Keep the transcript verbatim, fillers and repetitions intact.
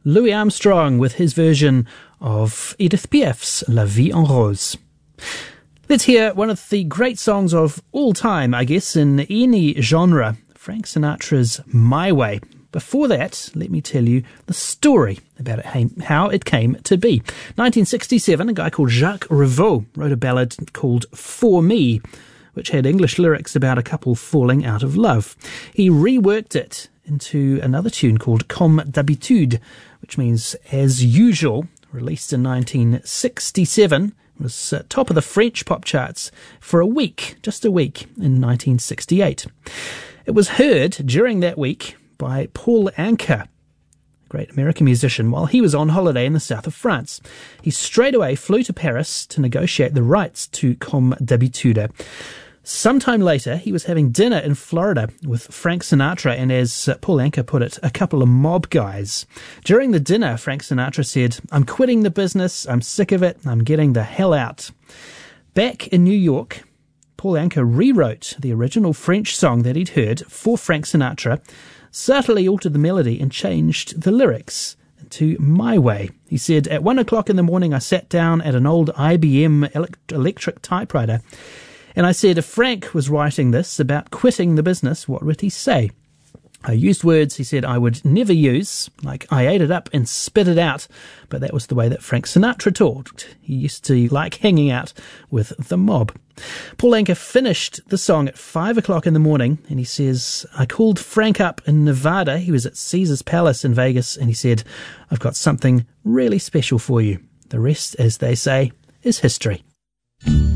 Louis Armstrong with his version of Edith Piaf's La Vie en Rose. Let's hear one of the great songs of all time, I guess, in any genre, Frank Sinatra's My Way. Before that, let me tell you the story about it, how it came to be. nineteen sixty-seven, a guy called Jacques Revaux wrote a ballad called For Me, which had English lyrics about a couple falling out of love. He reworked it into another tune called Comme d'habitude, which means as usual, released in nineteen sixty-seven. It was uh, top of the French pop charts for a week, just a week, in nineteen sixty-eight. It was heard during that week by Paul Anka, a great American musician, while he was on holiday in the south of France. He straight away flew to Paris to negotiate the rights to Comme d'habitude. Sometime later, he was having dinner in Florida with Frank Sinatra and, as Paul Anka put it, a couple of mob guys. During the dinner, Frank Sinatra said, "I'm quitting the business, I'm sick of it, I'm getting the hell out." Back in New York, Paul Anka rewrote the original French song that he'd heard for Frank Sinatra, subtly altered the melody and changed the lyrics to My Way. He said, "At one o'clock in the morning, I sat down at an old I B M elect- electric typewriter, and I said, if Frank was writing this about quitting the business, what would he say? I used words," he said, "I would never use, like I ate it up and spit it out, but that was the way that Frank Sinatra talked. He used to like hanging out with the mob." Paul Anka finished the song at five o'clock in the morning, and he says, "I called Frank up in Nevada. He was at Caesar's Palace in Vegas, and he said, I've got something really special for you. The rest, as they say, is history."